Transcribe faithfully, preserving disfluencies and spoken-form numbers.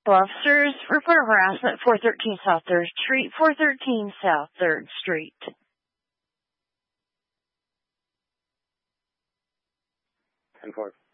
Officers, report of harassment, four thirteen South third Street, four thirteen South third Street. ten four.